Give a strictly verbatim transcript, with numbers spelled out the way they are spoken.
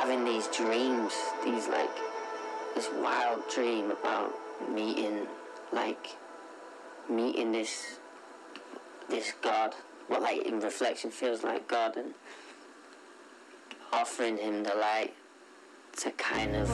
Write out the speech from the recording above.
having these dreams, these like, this wild dream about meeting, like, meeting this, this God, what like in reflection feels like God, and offering him the light to kind of